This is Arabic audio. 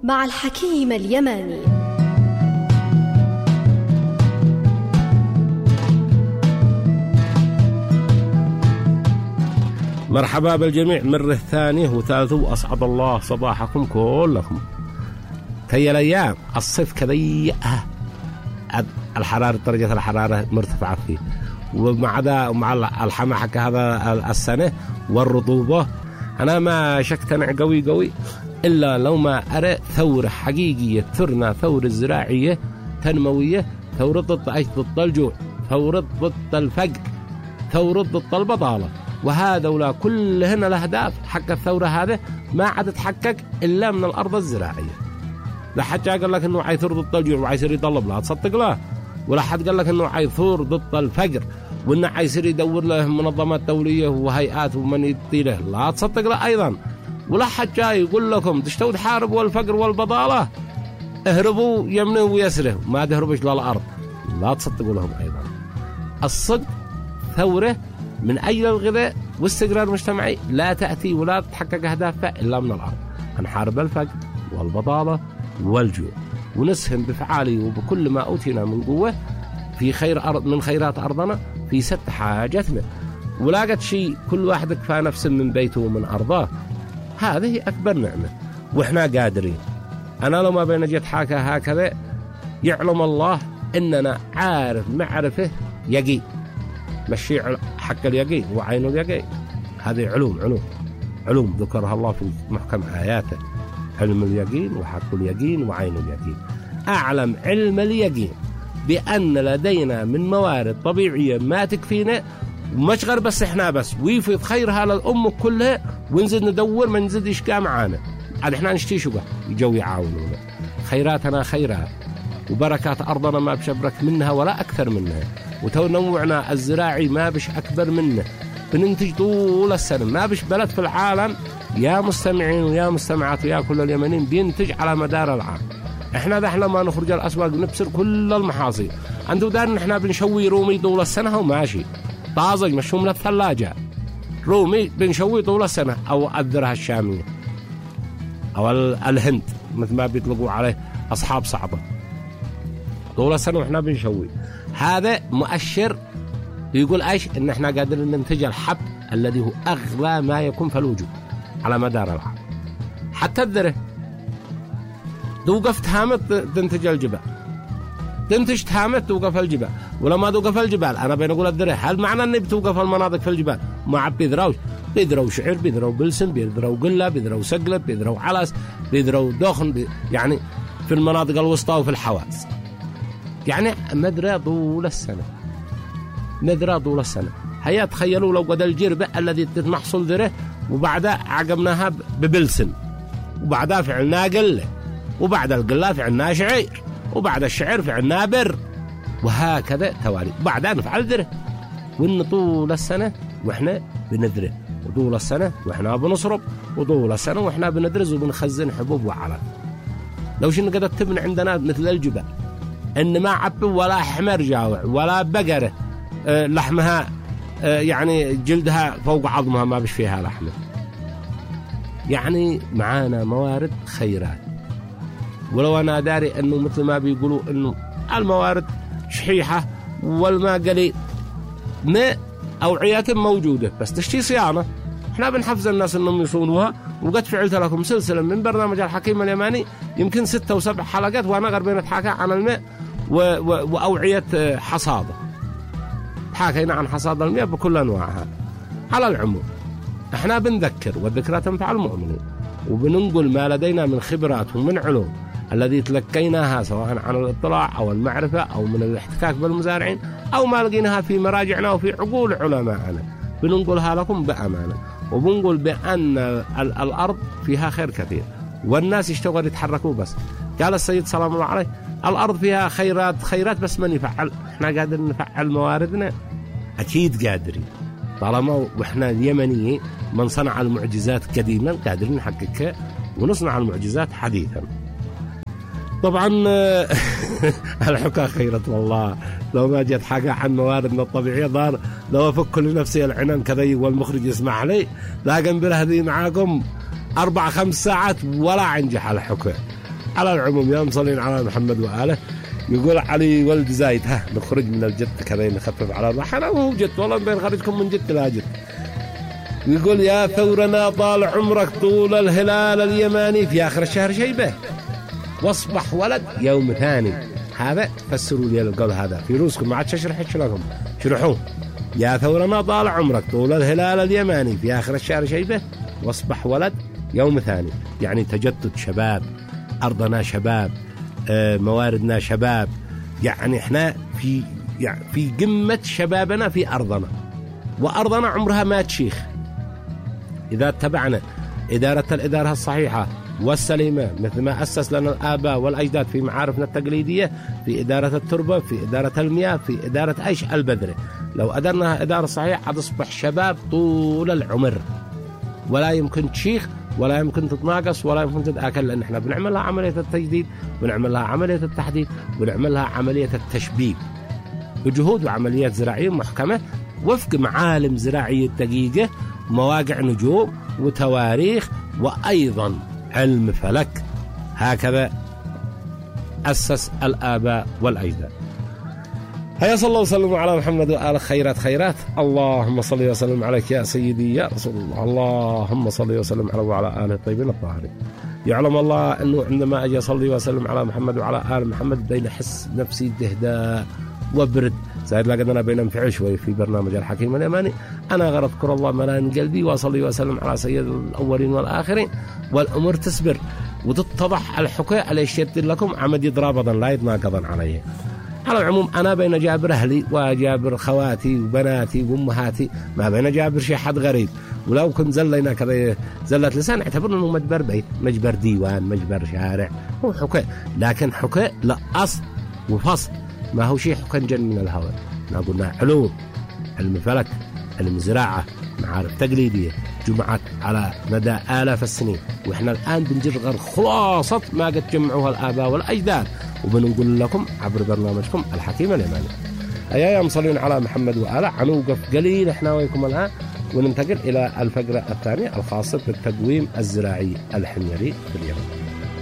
مع الحكيم اليماني. مرحبا بالجميع مرة ثانية وثالثة، وأسعد الله صباحكم كلكم. هي الأيام الصيف كذي الحرارة درجة الحرارة مرتفعة فيه، ومع الحمى هذا السنة والرطوبة أنا ما شكتنع قوي إلا لو ما أرى ثورة حقيقية ترنا، ثورة زراعية تنموية، ثورة ضد الجوع، ثورة ضد الفقر، ثورة ضد البطالة. وهذا ولا كلهن الأهداف حق الثورة هذا ما عاد تحقق إلا من الأرض الزراعية. لا حد قال لك إنه عايثور ضد الجوع وعايزر يطلب لا تصدق له، ولا حد قال لك إنه عايثور ضد الفقر وإنه عايزر يدور له منظمات دولية وهيئات ومن يدي له لا تصدق له أيضا. ولا حد جاي يقول لكم تشتوا تحاربوا الفقر والبطالة، اهربوا يمنه ويسره ما تهربش للأرض، لا تصدقوا لهم أيضا. الصدق ثورة من أجل الغذاء واستقرار مجتمعي لا تأتي ولا تحقق أهدافها إلا من الأرض. نحارب الفقر والبطالة والجوع ونسهم بفعالي وبكل ما أوتينا من قوة في خير أرض من خيرات أرضنا في ست حاجتنا. ولا قد شيء كل واحد كفى نفسه من بيته ومن أرضاه، هذه أكبر نعمة وإحنا قادرين. أنا لو ما بين جيت حاكا هكذا يعلم الله إننا عارف معرفة يقين، مشي حق اليقين وعين اليقين. هذه علوم ذكرها الله في محكم آياته، علم اليقين وحق اليقين وعين اليقين. أعلم علم اليقين بأن لدينا من موارد طبيعية ما تكفينا، ومش غير بس إحنا بس ويفيض خيرها للأمة كلها، ونزيد ندور ما نزيد يشقى معانا. عاد إحنا نشتي شقى يجوا يعاونونا. خيراتنا خيرات وبركات أرضنا ما بشبرك منها ولا أكثر منها، وتنوعنا الزراعي ما بش أكبر منه. بننتج طول السنة، ما بش بلد في العالم يا مستمعين ويا مستمعات ويا كل اليمنين بينتج على مدار العام. احنا ما نخرج الأسواق ونبصر كل المحاصيل. عنده دار احنا بنشوي رومي طول السنة وماشي طازج مشوم للثلاجة، رومي بنشوي طول السنة، أو الذرة الشامية أو الهند مثل ما بيطلقوا عليه أصحاب صعبة طول السنة وإحنا بنشوي. هذا مؤشر يقول إيش؟ إن إحنا قادرين ننتج الحب الذي هو أغلى ما يكون في الوجود على مدار العام. حتى الذرة توقف تهامت تنتج الجبال، تنتج تهامت توقف الجبال، ولما توقف الجبال أنا بنقول الذرة، هل معنى إن بتوقف المناطق في الجبال؟ ما بيذروا شعير، بيذروا بلسم، بيذروا قلة، بيذروا سقلب، بيذروا علس، بيذروا دخن، يعني في المناطق الوسطى وفي الحواز. يعني مدرة طول السنة. هيا تخيلوا لو قد الجربة الذي تتمحصل ذره وبعدها عقبناها ببلسن، وبعدها فعلنا قلة، وبعد القلة فعلنا شعير، وبعد الشعير فعلنا بر، وهكذا توالي. بعدها نفعل ذره، وإن طول السنة وإحنا بنذره، وطول السنة وإحنا بنصرب، وطول السنة وإحنا بندرز وبنخزن حبوب وعلى. لو شنو قد تبنى عندنا مثل الجبال إن ما عب ولا حمر جاوع ولا بقرة لحمها يعني جلدها فوق عظمها ما بش فيها لحمة. يعني معانا موارد خيرات. ولو أنا داري إنه مثل ما بيقولوا إنه الموارد شحيحة والماء قليل، ماء أوعيات موجودة بس تشتي صيانة. إحنا بنحفز الناس إنهم يصونوها، وقد فعلت لكم سلسلة من برنامج الحكيم اليماني يمكن 6 و 7 حلقات وأنا غير بنتحكى عن الماء وأوعية حصاده. حكينا عن حصاد الماء بكل أنواعها. على العموم إحنا بنذكر، والذكرى تنفع المؤمنين، وبننقل ما لدينا من خبرات ومن علوم الذي تلقيناها سواء عن الاطلاع أو المعرفة أو من الاحتكاك بالمزارعين أو ما لقيناها في مراجعنا وفي عقول علماءنا، بننقلها لكم بأمانة. وبنقول بأن الأرض فيها خير كثير والناس يشتغل يتحركوا بس. قال السيد سلام الله عليه الأرض فيها خيرات بس من يفعل. احنا قادرين نفعل مواردنا؟ أكيد قادرين، طالما وإحنا اليمنيين من صنع المعجزات قديما قادرين نحققها ونصنع المعجزات حديثا. طبعا الحكا خيرة والله. لو ما جت حاجة عن مواردنا الطبيعية ضار لو أفك لنفسي العنان كذي والمخرج يسمع لي، لكن بالهذي معاكم 4-5 ساعات ولا عنجح الحكا. على العموم يا مصلين على محمد وآله. يقول علي ولد زايد نخرج من الجد كذا نخفف على الراحة. أنا مو جد والله بنخرجكم من جد لا جد. يقول يا ثورنا طال عمرك طول الهلال اليماني في آخر الشهر شيبه واصبح ولد يوم ثاني. هذا فسروا لي القول هذا في روسكم ما عاد شرح لكم شرحوه. يا ثورنا طال عمرك طول الهلال اليماني في آخر الشهر شيبه واصبح ولد يوم ثاني. يعني تجدد شباب، أرضنا شباب، مواردنا شباب. يعني احنا في قمة شبابنا في أرضنا، وأرضنا عمرها ما تشيخ إذا اتبعنا الإدارة الصحيحة والسليمة مثل ما أسس لنا الآباء والأجداد في معارفنا التقليدية، في إدارة التربة، في إدارة المياه، في إدارة أيش البذرة. لو أدرنا إدارة صحيحة تصبح شباب طول العمر، ولا يمكن تشيخ ولا يمكن تتناقص ولا يمكن تتآكل، لأن احنا بنعمل لها عملية التجديد، بنعمل لها عملية التحديد، بنعمل لها عملية التشبيب بجهود وعمليات زراعية محكمة وفق معالم زراعية دقيقة، مواقع نجوم وتواريخ وأيضا علم فلك. هكذا أسس الآباء والأجداد. هيا صلى الله وسلم على محمد وآل خيرات. اللهم صل وسلم عليك يا سيدي يا رسول الله. اللهم صل وسلم على وعلى آله الطيبين الطاهرين. يعلم الله أنه عندما أجي أصلي وسلم على محمد وعلى آل محمد بين أحس نفسي دهداء وبرد زائد، لقد أنا بين انفعل شوي في برنامج الحكيم اليماني. أنا غير أذكر الله ملان قلبي وأصلي وسلم على سيد الأولين والآخرين، والأمور تسبر وتتضح الحكاية على الشيء لكم عمد يضرابضا لا يتناقضا عليه. على العموم أنا بين جابر أهلي وجابر خواتي وبناتي وأمهاتي، ما بين جابر شيء حد غريب. ولو كنت زلينا كذا زلة لسان اعتبرنا أنه مجبر بيت، مجبر ديوان، مجبر شارع، هو حكاية، لكن حكاية لا أصل وفصل، ما هو شيء حكاية جن من الهواء. قلنا علوم، علم فلك، علم زراعة، معارف تقليدية جمعت على مدى آلاف السنين، وإحنا الآن بنجر خلاصة ما قد جمعوها الآباء والأجداد، وبنقول لكم عبر برنامجكم الحكيم اليماني. يا مصلين على محمد وآله. عنوقف قليل إحنا وياكم الآن وننتقل إلى الفقرة الثانية الخاصة بالتقويم الزراعي الحميري في اليمن.